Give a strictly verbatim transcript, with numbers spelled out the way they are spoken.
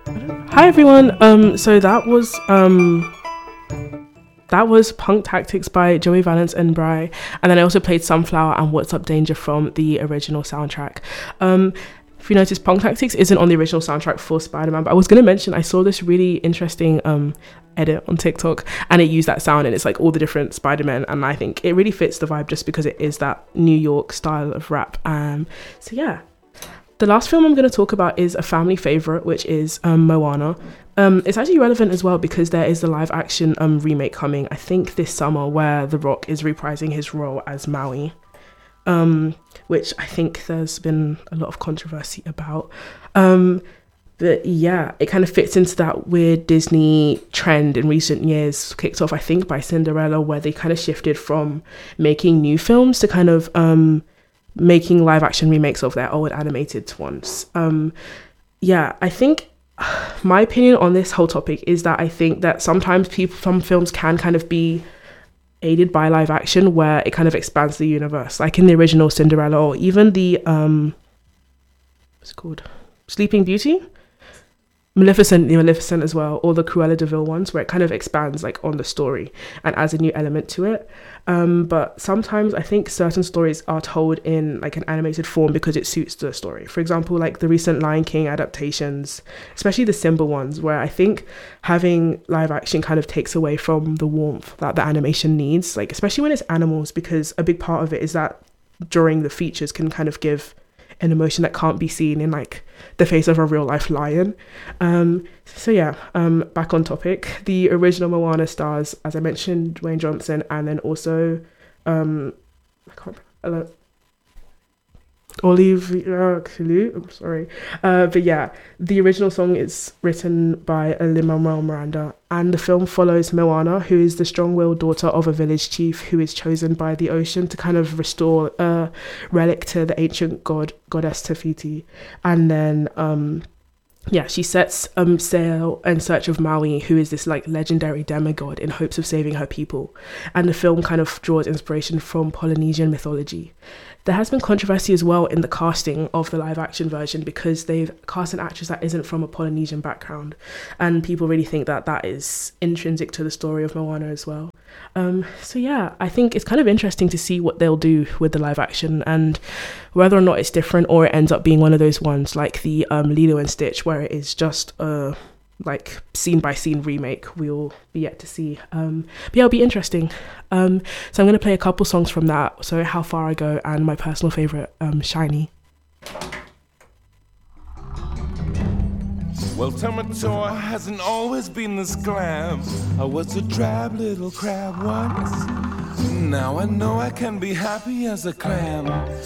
Hi everyone. Um, so that was um, that was Punk Tactics by Joey Valence and Bry, and then I also played Sunflower and What's Up Danger from the original soundtrack. Um, if you notice, Punk Tactics isn't on the original soundtrack for Spider-Man, but I was gonna mention I saw this really interesting um edit on TikTok, and it used that sound, and it's like all the different Spider-Men, and I think it really fits the vibe just because it is that New York style of rap. Um, so yeah. The last film I'm going to talk about is a family favourite, which is um, Moana. Um, it's actually relevant as well because there is the live action um, remake coming, I think this summer, where The Rock is reprising his role as Maui, um, which I think there's been a lot of controversy about. Um, but yeah, it kind of fits into that weird Disney trend in recent years, kicked off, I think, by Cinderella, where they kind of shifted from making new films to kind of... Um, making live action remakes of their old animated ones. Um, yeah, I think my opinion on this whole topic is that I think that sometimes people, some films can kind of be aided by live action where it kind of expands the universe, like in the original Cinderella, or even the, um, what's it called? Sleeping Beauty? Maleficent, the Maleficent as well, or the Cruella de Vil ones, where it kind of expands like on the story and adds a new element to it. Um, but sometimes I think certain stories are told in like an animated form because it suits the story. For example, like the recent Lion King adaptations, especially the Simba ones, where I think having live action kind of takes away from the warmth that the animation needs, like especially when it's animals, because a big part of it is that during the features can kind of give an emotion that can't be seen in like the face of a real life lion. Um, so yeah, um, back on topic. The original Moana stars, as I mentioned, Dwayne Johnson, and then also um, I can't remember, Olivia Kalu, I'm sorry. Uh, but yeah, the original song is written by Lin-Manuel Miranda, and the film follows Moana, who is the strong-willed daughter of a village chief who is chosen by the ocean to kind of restore a relic to the ancient god goddess Tefiti. And then um yeah, she sets um sail in search of Maui, who is this like legendary demigod, in hopes of saving her people. And the film kind of draws inspiration from Polynesian mythology. There has been controversy as well in the casting of the live action version because they've cast an actress that isn't from a Polynesian background, and people really think that that is intrinsic to the story of Moana as well. Um, so yeah, I think it's kind of interesting to see what they'll do with the live action and whether or not it's different or it ends up being one of those ones like the um, Lilo and Stitch, where it is just a like scene by scene remake. We'll be yet to see. Um, but yeah, it'll be interesting. Um, so I'm going to play a couple songs from that. So How Far I Go and my personal favourite, um, Shiny. Well, Tomator hasn't always been this glam. I was a drab little crab once. Now I know I can be happy as a clam.